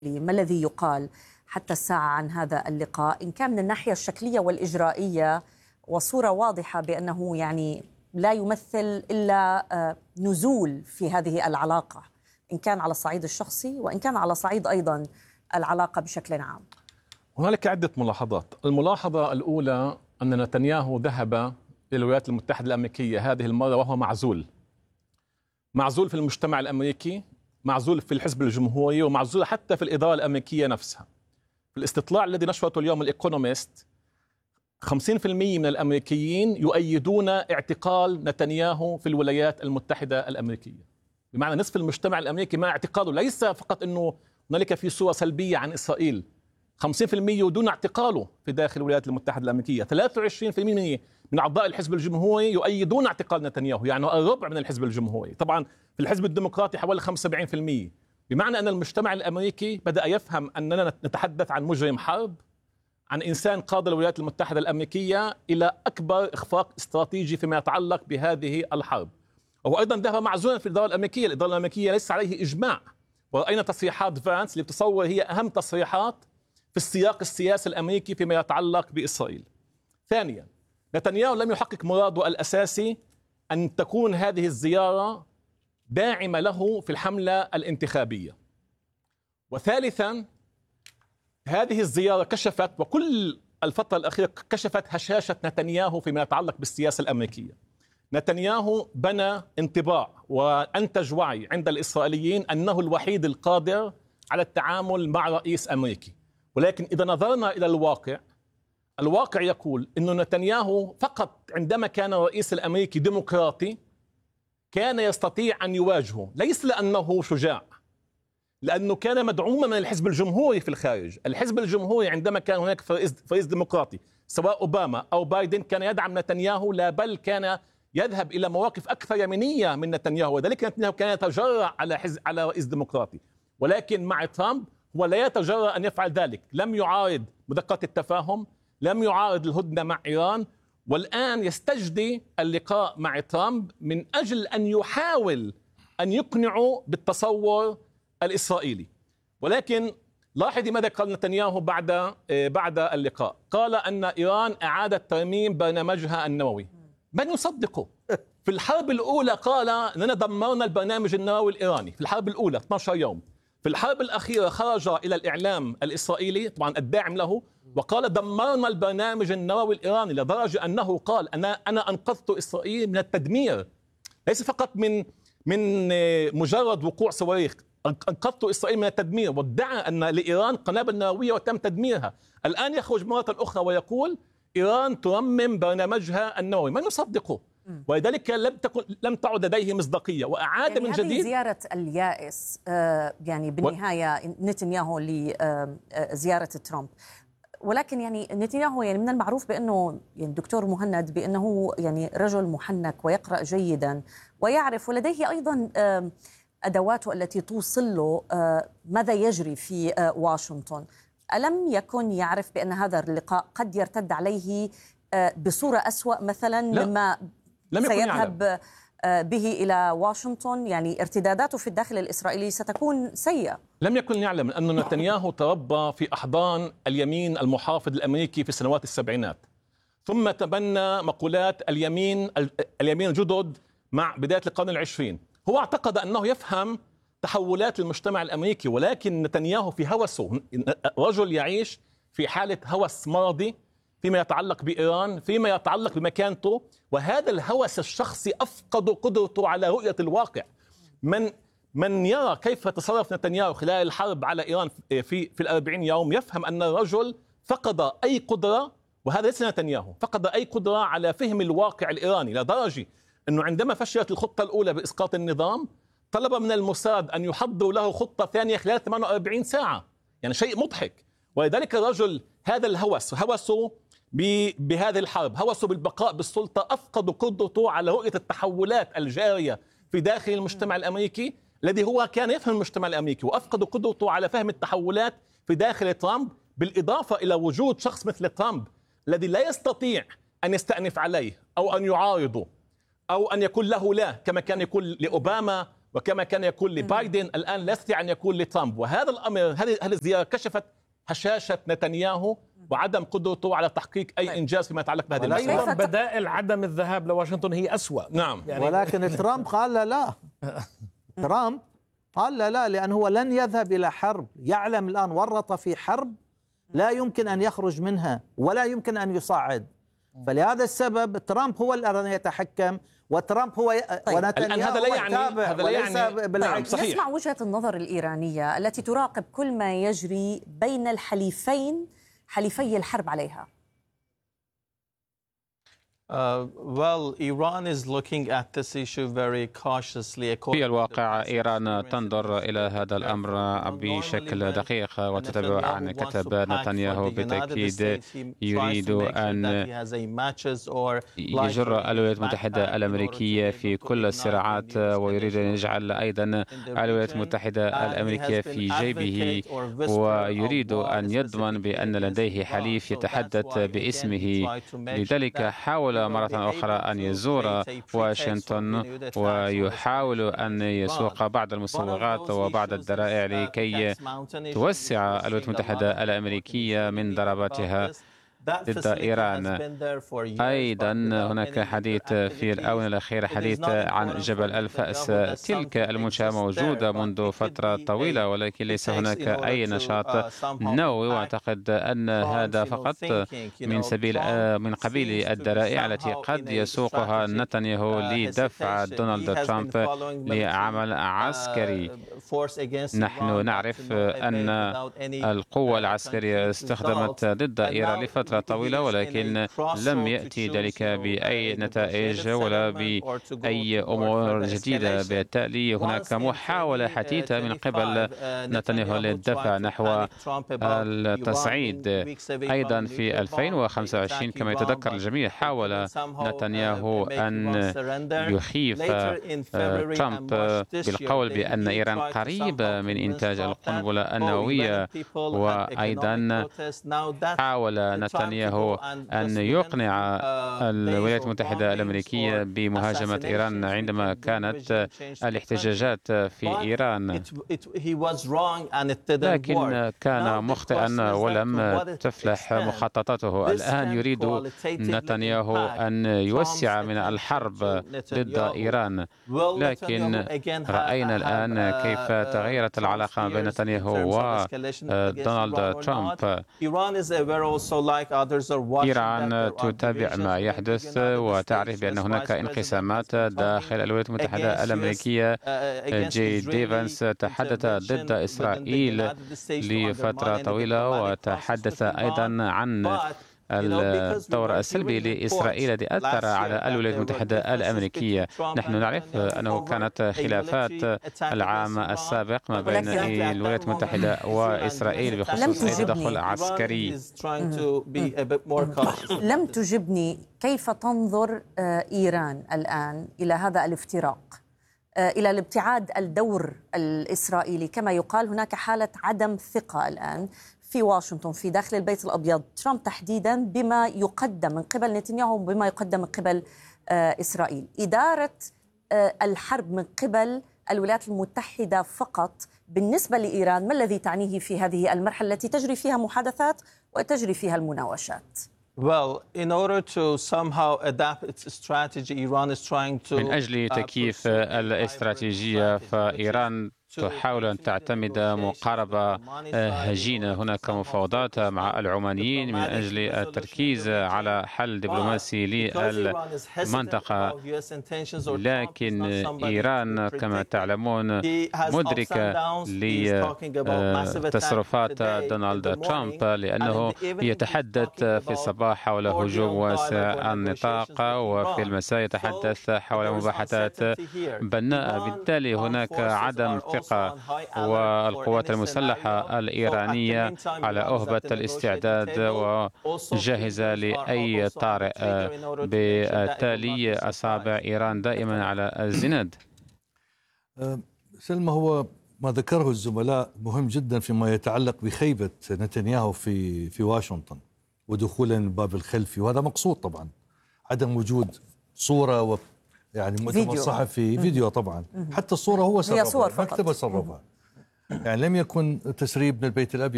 ما الذي يقال حتى الساعة عن هذا اللقاء، إن كان من الناحية الشكلية والإجرائية وصورة واضحة بأنه يعني لا يمثل إلا نزول في هذه العلاقة، إن كان على الصعيد الشخصي وإن كان على صعيد أيضا العلاقة بشكل عام؟ هناك عدة ملاحظات. الملاحظة الأولى أن نتنياهو ذهب إلى الولايات المتحدة الأمريكية هذه المرة وهو معزول في المجتمع الأمريكي، معزول في الحزب الجمهوري، ومعزول حتى في الإدارة الأمريكية نفسها. في الاستطلاع الذي نشرته اليوم الإيكونوميست 50% من الأمريكيين يؤيدون اعتقال نتنياهو في الولايات المتحدة الأمريكية، بمعنى نصف المجتمع الأمريكي مع اعتقاله. ليس فقط أنه هنالك في صورة سلبية عن إسرائيل، 50% يريدون اعتقاله في داخل الولايات المتحدة الأمريكية. 23% من أعضاء الحزب الجمهوري يؤيدون اعتقال نتنياهو، يعني الربع من الحزب الجمهوري. طبعا في الحزب الديمقراطي حوالي 75%، بمعنى أن المجتمع الأمريكي بدأ يفهم أننا نتحدث عن مجرم حرب، عن إنسان قاد الولايات المتحدة الأمريكية إلى أكبر إخفاق استراتيجي فيما يتعلق بهذه الحرب. وهو أيضا ذهب معزولا في الإدارة الأمريكية. الإدارة الأمريكية ليس عليه إجماع، ورأينا تصريحات فانس اللي بتصور هي أهم تصريحات في السياق السياسي الأمريكي فيما يتعلق بإسرائيل. ثانيا، نتنياهو لم يحقق مراده الأساسي أن تكون هذه الزيارة داعمة له في الحملة الانتخابية. وثالثا، هذه الزيارة كشفت، وكل الفترة الأخيرة كشفت هشاشة نتنياهو فيما يتعلق بالسياسة الأمريكية. نتنياهو بنى انطباع وأنتج وعي عند الإسرائيليين أنه الوحيد القادر على التعامل مع رئيس أمريكي. ولكن إذا نظرنا إلى الواقع يقول أن نتنياهو فقط عندما كان الرئيس الأمريكي ديمقراطي كان يستطيع أن يواجهه، ليس لأنه شجاع، لأنه كان مدعوما من الحزب الجمهوري في الخارج. الحزب الجمهوري عندما كان هناك رئيس ديمقراطي سواء أوباما أو بايدن كان يدعم نتنياهو، لا بل كان يذهب إلى مواقف أكثر يمينية من نتنياهو، وذلك نتنياهو كان يتجرأ على رئيس ديمقراطي. ولكن مع ترامب هو لا يتجرأ أن يفعل ذلك. لم يعارض مذكرة التفاهم، لم يعارض الهدنة مع إيران، والآن يستجدي اللقاء مع ترامب من أجل أن يحاول أن يقنعه بالتصور الإسرائيلي. ولكن لاحظي ماذا قال نتنياهو بعد اللقاء. قال أن إيران أعادت ترميم برنامجها النووي. من يصدقه؟ في الحرب الأولى قال أننا دمرنا البرنامج النووي الإيراني في الحرب الأولى 12 يوم. في الحرب الأخيرة خرج إلى الإعلام الإسرائيلي طبعا الداعم له وقال دمرنا البرنامج النووي الإيراني، لدرجة أنه قال أنا أنقذت إسرائيل من التدمير، ليس فقط من مجرد وقوع صواريخ، أنقذت إسرائيل من التدمير، وادعى أن لإيران قنابل نووية وتم تدميرها. الآن يخرج مرة أخرى ويقول إيران ترمم برنامجها النووي. من يصدقه؟ ولذلك لم تعد لديه مصداقية، وأعاد يعني من جديد. هذه زيارة اليائس يعني بالنهاية نتنياهو لزيارة ترامب. ولكن يعني نتنياهو يعني من المعروف بأنه يعني دكتور مهند بأنه يعني رجل محنك ويقرأ جيدا ويعرف، ولديه أيضا أدواته التي توصل له ماذا يجري في واشنطن. ألم يكن يعرف بأن هذا اللقاء قد يرتد عليه بصورة أسوأ مثلا مما سيذهب به إلى واشنطن؟ يعني ارتداداته في الداخل الإسرائيلي ستكون سيئة. لم يكن يعلم أن نتنياهو تربى في أحضان اليمين المحافظ الأمريكي في سنوات السبعينات، ثم تبنى مقولات اليمين الجدد مع بداية القرن العشرين. هو اعتقد أنه يفهم تحولات المجتمع الأمريكي، ولكن نتنياهو في هوسه، رجل يعيش في حالة هوس مرضي فيما يتعلق بإيران، فيما يتعلق بمكانته، وهذا الهوس الشخصي أفقد قدرته على رؤية الواقع. من يرى كيف تصرف نتنياهو خلال الحرب على إيران في 40 يوم يفهم أن الرجل فقد أي قدرة، وهذا ليس نتنياهو، فقد أي قدرة على فهم الواقع الإيراني، لدرجة أنه عندما فشلت الخطة الأولى بإسقاط النظام طلب من الموساد أن يحضروا له خطة ثانية خلال 48 ساعة، يعني شيء مضحك. ولذلك الرجل هذا الهوس، هوسه بهذه الحرب، هوسه بالبقاء بالسلطة، أفقد قدرته على رؤية التحولات الجارية في داخل المجتمع الأمريكي الذي هو كان يفهم المجتمع الأمريكي، وأفقد قدرته على فهم التحولات في داخل ترامب، بالإضافة إلى وجود شخص مثل ترامب الذي لا يستطيع أن يستأنف عليه أو أن يعارضه أو أن يقول له لا، كما كان يقول لأوباما وكما كان يقول لبايدن الآن لا يستطيع أن يقول لترامب. وهذا الأمر، هذه الزيارة كشفت هشاشة نتنياهو وعدم قدرته على تحقيق أي إنجاز فيما يتعلق بهذه المسألة. بدائل عدم الذهاب لواشنطن هي أسوأ. نعم يعني ولكن ترامب قال لا. ترامب قال لا، لأنه لن يذهب إلى حرب، يعلم الآن ورط في حرب لا يمكن أن يخرج منها ولا يمكن أن يصعد. فلهذا السبب ترامب هو الذي يتحكم، وترامب هو ونتنياهو هو التابع وليس بالعكس. صحيح. نسمع وجهة النظر الإيرانية التي تراقب كل ما يجري بين الحليفين، حليفي الحرب عليها. في الواقع إيران تنظر إلى هذا الأمر بشكل دقيق وتتابع عن كتب نتنياهو. بالتأكيد يريد أن يجر الولايات المتحدة الأمريكية في كل الصراعات، ويريد أن يجعل أيضا الولايات المتحدة الأمريكية في جيبه، ويريد أن يضمن بأن لديه حليف يتحدث باسمه. لذلك حاول مرة أخرى أن يزور واشنطن ويحاول أن يسوق بعض المصوغات وبعض الذرائع لكي توسع الولايات المتحدة الأمريكية من ضرباتها ضد إيران. أيضا هناك حديث في الآونة الأخيرة، حديث عن جبل الفأس. تلك المنشأة موجودة منذ فترة طويلة، ولكن ليس هناك أي نشاط نووي، وأعتقد أن هذا فقط من قبيل الذرائع التي قد يسوقها نتنياهو لدفع دونالد ترامب لعمل عسكري. نحن نعرف أن القوة العسكرية استخدمت ضد إيران لفترة طويلة، ولكن لم يأتي ذلك بأي نتائج ولا بأي أمور جديدة. بالتالي هناك محاولة حثيثة من قبل نتنياهو للدفع نحو التصعيد. أيضا في 2025 كما يتذكر الجميع، حاول نتنياهو أن يخيف ترامب بالقول بأن إيران قريبة من إنتاج القنبلة النووية، وأيضا حاول نتنياهو أن يقنع الولايات المتحدة الأمريكية بمهاجمة إيران عندما كانت الاحتجاجات في إيران، لكن كان مخطئا ولم تفلح مخططاته. الآن يريد نتنياهو أن يوسع من الحرب ضد إيران، لكن رأينا الآن كيف تغيرت العلاقة بين نتنياهو ودونالد ترامب. إيران تتابع ما يحدث وتعرف بأن هناك انقسامات داخل الولايات المتحدة الأمريكية. جي ديفنس تحدث ضد إسرائيل لفترة طويلة، وتحدث أيضا عن الدور السلبي لإسرائيل الذي أثر على الولايات المتحدة الأمريكية. نحن نعرف أنه كانت خلافات العام السابق ما بين الولايات المتحدة وإسرائيل بخصوص التدخل العسكري. لم تجبني كيف تنظر إيران الآن إلى هذا الافتراق، إلى الابتعاد الدور الإسرائيلي. كما يقال هناك حالة عدم ثقة الآن في واشنطن، في داخل البيت الأبيض، ترامب تحديدا بما يقدم من قبل نتنياهو وبما يقدم من قبل إسرائيل. إدارة الحرب من قبل الولايات المتحدة فقط بالنسبة لإيران، ما الذي تعنيه في هذه المرحلة التي تجري فيها محادثات وتجري فيها المناوشات؟ من أجل تكييف الاستراتيجية، فإيران تحاول أن تعتمد مقاربة هجينة. هناك مفاوضات مع العمانيين من أجل التركيز على حل دبلوماسي للمنطقة، لكن إيران كما تعلمون مدركة لتصرفات دونالد ترامب، لأنه يتحدث في الصباح حول هجوم واسع النطاق، وفي المساء يتحدث حول مباحثات بناءة. بالتالي هناك عدم ثقة، والقوات المسلحة الإيرانية على أهبة الاستعداد وجاهزة لأي طارئ. بالتالي أصابع إيران دائما على الزناد. سلمى، هو ما ذكره الزملاء مهم جدا فيما يتعلق بخيبة نتنياهو في واشنطن ودخولا الباب الخلفي، وهذا مقصود طبعا. عدم وجود صورة يعني مؤتمر فيديو. صحفي فيديو طبعا، حتى الصورة هو هي سربها، صور فقط. مكتبه سربها، يعني لم يكن تسريب من البيت الأبيض.